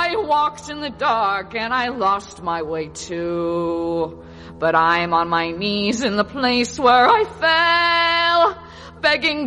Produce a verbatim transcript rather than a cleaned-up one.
I walked in the dark and I lost my way too. But I'm on my knees in the place where I fell, begging